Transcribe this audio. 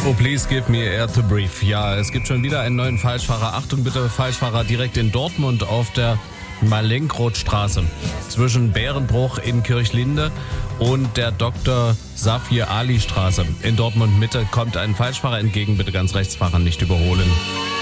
Oh, please give me air to breathe. Ja, es gibt schon wieder einen neuen Falschfahrer. Achtung bitte, Falschfahrer direkt in Dortmund auf der Malenkrotstraße zwischen Bärenbruch in Kirchlinde und der Dr. Safir Ali Straße. In Dortmund Mitte kommt ein Falschfahrer entgegen. Bitte ganz rechts fahren, nicht überholen.